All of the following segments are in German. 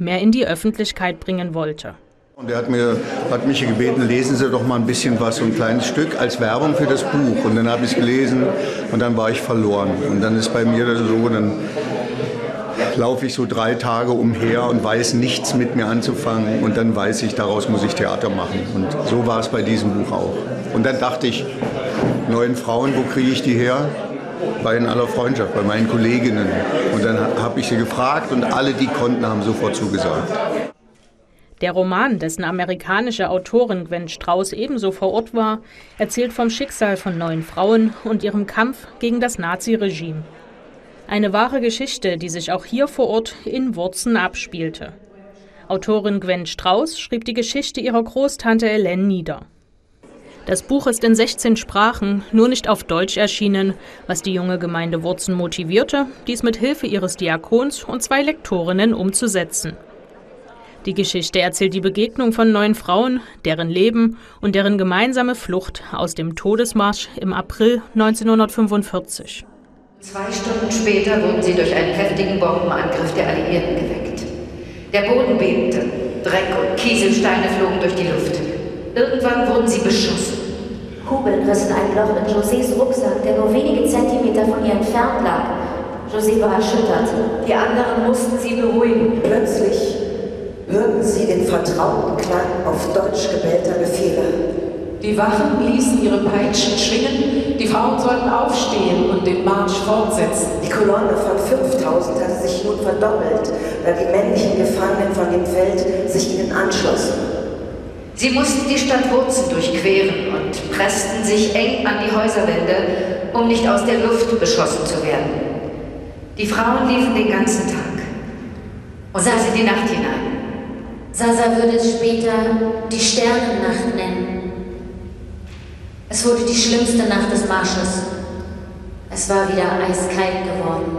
mehr in die Öffentlichkeit bringen wollte. Und er hat mich gebeten, lesen Sie doch mal ein bisschen was, so ein kleines Stück als Werbung für das Buch. Und dann habe ich es gelesen und dann war ich verloren. Und dann ist bei mir das so, dann laufe ich so 3 Tage umher und weiß nichts mit mir anzufangen. Und dann weiß ich, daraus muss ich Theater machen. Und so war es bei diesem Buch auch. Und dann dachte ich, 9 Frauen, wo kriege ich die her? Bei In aller Freundschaft, bei meinen Kolleginnen. Und dann habe ich sie gefragt und alle, die konnten, haben sofort zugesagt. Der Roman, dessen amerikanische Autorin Gwen Strauß ebenso vor Ort war, erzählt vom Schicksal von 9 Frauen und ihrem Kampf gegen das Naziregime. Eine wahre Geschichte, die sich auch hier vor Ort in Wurzen abspielte. Autorin Gwen Strauß schrieb die Geschichte ihrer Großtante Hélène nieder. Das Buch ist in 16 Sprachen, nur nicht auf Deutsch erschienen, was die junge Gemeinde Wurzen motivierte, dies mit Hilfe ihres Diakons und 2 Lektorinnen umzusetzen. Die Geschichte erzählt die Begegnung von 9 Frauen, deren Leben und deren gemeinsame Flucht aus dem Todesmarsch im April 1945. 2 Stunden später wurden sie durch einen heftigen Bombenangriff der Alliierten geweckt. Der Boden bebte, Dreck und Kieselsteine flogen durch die Luft. Irgendwann wurden sie beschossen. Kugeln rissen ein Loch in Josés Rucksack, der nur wenige Zentimeter von ihr entfernt lag. José war erschüttert. Die anderen mussten sie beruhigen. Plötzlich hörten sie den vertrauten Klang auf Deutsch gebellter Befehle. Die Wachen ließen ihre Peitschen schwingen, die Frauen sollten aufstehen und den Marsch fortsetzen. Die Kolonne von 5000 hatte sich nun verdoppelt, da die männlichen Gefangenen von dem Feld sich ihnen anschlossen. Sie mussten die Stadt Wurzen durchqueren und pressten sich eng an die Häuserwände, um nicht aus der Luft beschossen zu werden. Die Frauen liefen den ganzen Tag und bis in die Nacht hinein. Sasa würde es später die Sternennacht nennen. Es wurde die schlimmste Nacht des Marsches. Es war wieder eiskalt geworden.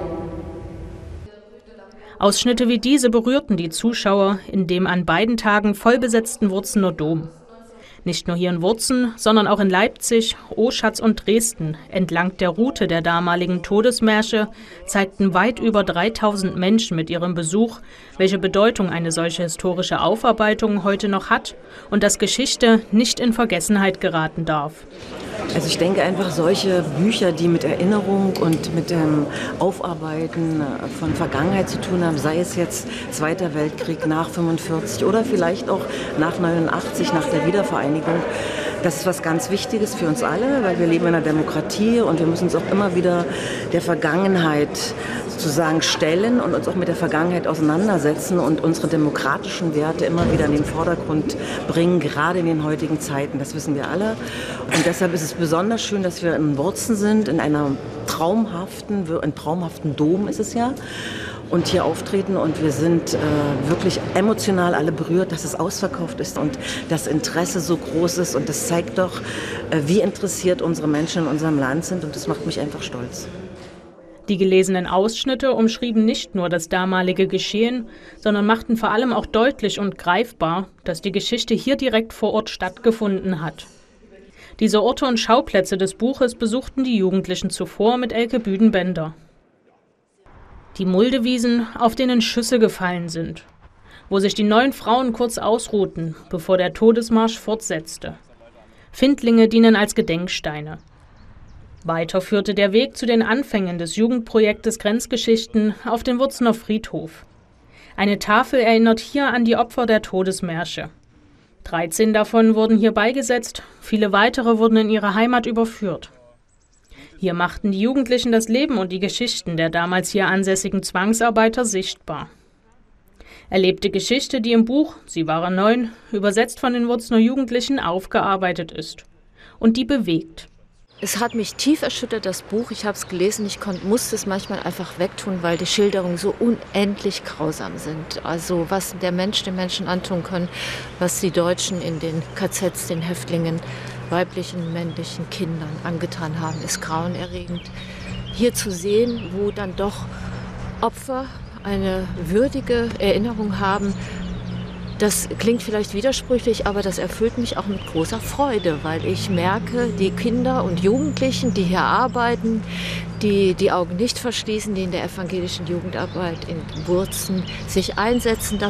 Ausschnitte wie diese berührten die Zuschauer in dem an beiden Tagen vollbesetzten Wurzener Dom. Nicht nur hier in Wurzen, sondern auch in Leipzig, Oschatz und Dresden, entlang der Route der damaligen Todesmärsche, zeigten weit über 3000 Menschen mit ihrem Besuch, welche Bedeutung eine solche historische Aufarbeitung heute noch hat und dass Geschichte nicht in Vergessenheit geraten darf. Also ich denke einfach, solche Bücher, die mit Erinnerung und mit dem Aufarbeiten von Vergangenheit zu tun haben, sei es jetzt Zweiter Weltkrieg nach 45 oder vielleicht auch nach 89, nach der Wiedervereinigung, das ist was ganz Wichtiges für uns alle, weil wir leben in einer Demokratie und wir müssen uns auch immer wieder der Vergangenheit sozusagen stellen und uns auch mit der Vergangenheit auseinandersetzen und unsere demokratischen Werte immer wieder in den Vordergrund bringen, gerade in den heutigen Zeiten. Das wissen wir alle. Und deshalb ist es besonders schön, dass wir in Wurzen sind, in einem traumhaften Dom ist es ja, und hier auftreten und wir sind wirklich emotional alle berührt, dass es ausverkauft ist und das Interesse so groß ist und das zeigt doch, wie interessiert unsere Menschen in unserem Land sind und das macht mich einfach stolz. Die gelesenen Ausschnitte umschrieben nicht nur das damalige Geschehen, sondern machten vor allem auch deutlich und greifbar, dass die Geschichte hier direkt vor Ort stattgefunden hat. Diese Orte und Schauplätze des Buches besuchten die Jugendlichen zuvor mit Elke Büdenbender. Die Muldewiesen, auf denen Schüsse gefallen sind, wo sich die 9 Frauen kurz ausruhten, bevor der Todesmarsch fortsetzte. Findlinge dienen als Gedenksteine. Weiter führte der Weg zu den Anfängen des Jugendprojektes Grenzgeschichten auf den Wurzener Friedhof. Eine Tafel erinnert hier an die Opfer der Todesmärsche. 13 davon wurden hier beigesetzt, viele weitere wurden in ihre Heimat überführt. Hier machten die Jugendlichen das Leben und die Geschichten der damals hier ansässigen Zwangsarbeiter sichtbar. Erlebte Geschichte, die im Buch Sie waren 9, übersetzt von den Wurzener Jugendlichen, aufgearbeitet ist. Und die bewegt. Es hat mich tief erschüttert, das Buch. Ich habe es gelesen, musste es manchmal einfach wegtun, weil die Schilderungen so unendlich grausam sind. Also was der Mensch den Menschen antun kann, was die Deutschen in den KZs, den Häftlingen, weiblichen, männlichen Kindern angetan haben, ist grauenerregend. Hier zu sehen, wo dann doch Opfer eine würdige Erinnerung haben, das klingt vielleicht widersprüchlich, aber das erfüllt mich auch mit großer Freude, weil ich merke, die Kinder und Jugendlichen, die hier arbeiten, die die Augen nicht verschließen, die in der evangelischen Jugendarbeit in Wurzen sich einsetzen dafür,